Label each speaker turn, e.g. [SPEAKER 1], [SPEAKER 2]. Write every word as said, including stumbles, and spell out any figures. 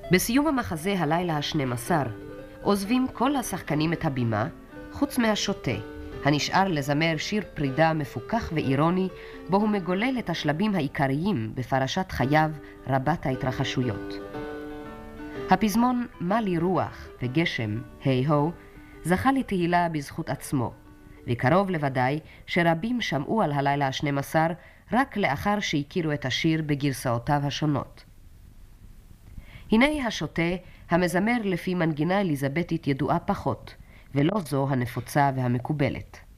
[SPEAKER 1] בסיום המחזה הלילה ה-שנים עשר, עוזבים כל השחקנים את הבימה, חוץ מהשוטה, הנשאר לזמר שיר פרידה מפוכח ואירוני, בו הוא מגולל את השלבים העיקריים בפרשת חייו רבת ההתרחשויות. הפזמון מה לי רוח וגשם, היי הו, זכה לתהילה בזכות עצמו, וקרוב לוודאי שרבים שמעו על הלילה ה-שנים עשר רק לאחר שהכירו את השיר בגרסאותיו השונות. הנה השוטה המזמר לפי מנגינה אליזבטית ידועה פחות, ולא זו הנפוצה והמקובלת.